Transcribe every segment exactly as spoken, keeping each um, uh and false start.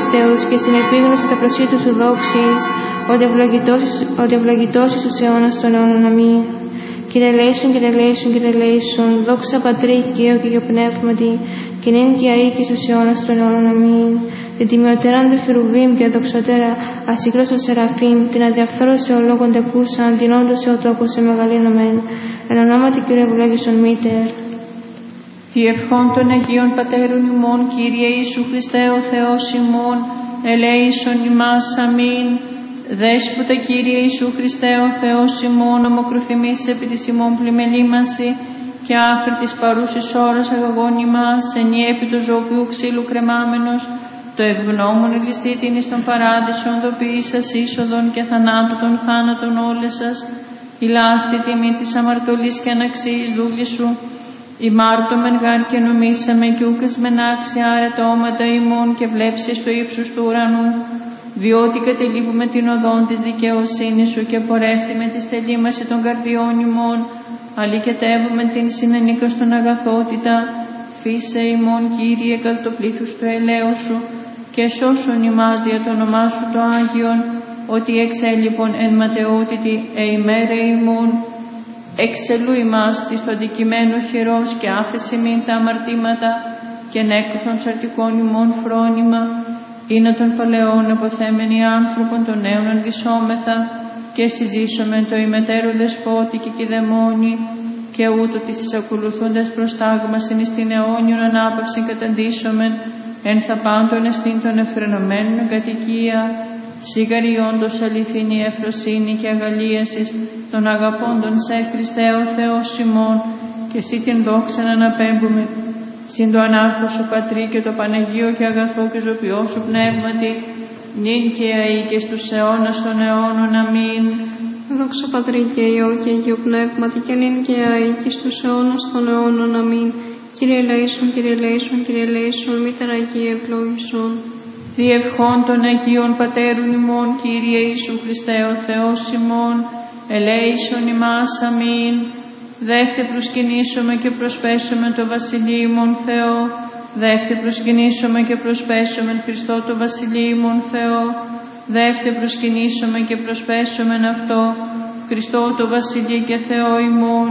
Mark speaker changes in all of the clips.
Speaker 1: Θεούς και στην επίγνωση τα προσίτου σου δόξης, ότι ευλογητός εις τους αιώνας των αιώνων. Αμήν. Κύριε ελέησον, Κύριε ελέησον, Κύριε ελέησον, δόξα Πατρί και Υιό και Αγίου Πνεύματι, και νυν και αεί και στους αιώνας των αιώνων. Αμήν. Την τιμιωτέραν του Χερουβίμ και αδοξωτέρα ασυγκρός των Σεραφείμ, την αδιαφθόρωση ολόγων τεκούσαν, την όντως εωτόκος σε μεγαλύνομεν. Εν ονόματι Κύριε ευλόγησον μήτερ.
Speaker 2: Διευχών των Αγίων Πατέρων ημών, Κύριε Ιησού Χριστέ ο Θεός ημών, ελέησον ημάς. Αμήν. Δέσποτα Κύριε Ιησού Χριστέ ο Θεός ημών, ομοκρουθυμής επί της ημών πλημελήμαση και άφρη της παρούσης ώρας αγαγών ημάς, ενιέ επί το ζωοποιού ξύλου κρεμάμενος, το ευγνώμων ελιστήτην εις τον παράδεισον δοποιήσας είσοδον και θανάτου των θάνατων όλες σας, η λάστη τιμή της αμαρτωλής και αναξίης δούλη σου, ημάρτωμεν γάρ και νομίσαμε και ούκες μεν άξια αρετώματα ημών και βλέψεις στο ύψος του ουρανού, διότι κατελείπουμε την οδόν της δικαιοσύνης σου και πορεύθυμε τη στελήμαση των καρδιών ημών, αλικετεύουμε την συνενίκα στον αγαθότητα, φύσε ημών Κύριε κατ' το πλήθους του ελέου σου και σώσον ημάς δια το όνομά σου το Άγιον, ότι εξέλιπον εν ματαιότητη ε ημέρε ημών, εξελού ημάς της το αντικειμένο χειρός και άφεση μην τα αμαρτήματα και νέκρουθον σαρτικών ημών φρόνημα, είναι των παλαιών αποθέμενοι άνθρωπον των νέων αντισώμεθα και συζήσομεν το ημετέρου δεσπότη και κηδεμόνι και ούτω τις εισακολουθούντας προστάγμασιν εις την αιώνιον ανάπαυσιν καταντήσομεν εν θα πάντων εστίν των εφρενωμένων κατοικία, σίγαρη όντως αληθινή ευφροσύνη και αγαλίασης των αγαπώντων σε Χριστέ ο Θεός ημών, και εσύ την δόξα να αναπέμπουμε συν το ανάρχο σου Πατρί και το Παναγίο και αγαθό και ζωπιό σου Πνεύματι, νυν και αεί και στους αιώνας των αιώνων. Αμήν.
Speaker 3: Δόξα Πατρί και Υιό και Αγίου Πνεύματι, και νυν και αεί και στους αιώνας των αιώνων. Αμήν. Κύριε ελέησον, Κύριε ελέησον, Κύριε ελέησον, μήτερα Αγία ευλόγησον.
Speaker 2: Διευχών των Αγίων Πατέρων ημών, Κύριε Ιησού Χριστέ ο Θεός ημών, ελέησον ημάς. Αμήν. Δέχτε προσκυνήσουμε και προσπέσουμε το Βασιλείο ημών Θεό, δέχτε προσκυνήσουμε και προσπέσουμε Χριστό το Βασιλείο ημών Θεό, δέχτε προσκυνήσουμε και προσπέσουμε αυτό, Χριστό το Βασιλείο και Θεό ημών.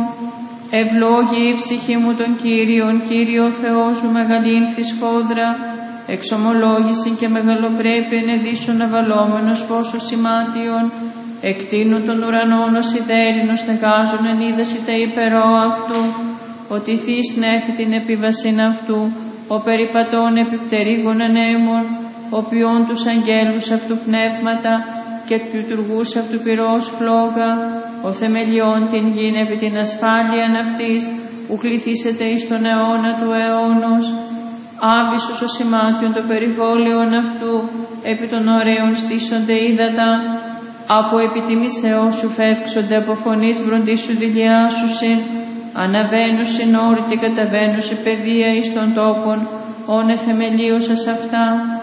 Speaker 2: Ευλόγη η ψυχή μου των Κύριων, Κύριο Θεός μου μεγαλύνθη σφόδρα, εξομολόγηση και μεγαλοπρέπεια ενεδίσσον αβαλόμενος πόσο σημάτιον, εκτείνουν των ουρανών ως ιδέρινος στεγάζουν εν είδαση τα υπερό αυτού, ότι θείς νέφη την επιβασίν αυτού, ο περιπατών επιπτερίγων ανέμων, ο ποιών τους αγγέλους αυτού πνεύματα και του λειτουργούς αυτού πυρός φλόγα, ο θεμελιών την γην επί την ασφάλειαν αυτής, ου κληθήσετε εις τον αιώνα του αιώνος, άβυσσος ο σημάτιον το περιβόλαιον αυτού, επί των ωραίων στήσονται ύδατα, από επιτιμήσεώς σου φεύξονται, από φωνής βροντίσου δηλιάσουσιν, αναβαίνουσιν όροι και καταβαίνουσι παιδεία εις των τόπων, όνε θεμελίωσας αυτά,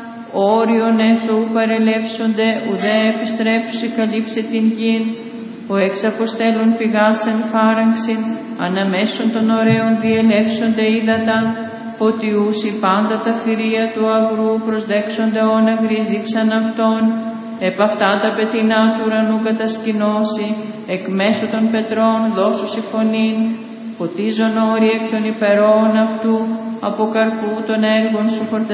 Speaker 2: όριον έθου παρελεύσονται, ουδέ επιστρέψουσι καλύψε την γην, που εξ αποστέλων πηγάσαν φάραγξιν, αναμέσων των ωραίων διελεύσονται ύδατα, ποτιούσι πάντα τα θηρία του αγρού προσδέξονται όν αγρής δείξαν αυτών, επ' αυτά τα πετεινά του ουρανού κατασκηνώσει, εκ μέσω των πετρών δώσουσι φωνήν, ποτίζον όροι εκ των υπερών αυτού, από καρπού των έργων σου φορτασμένων.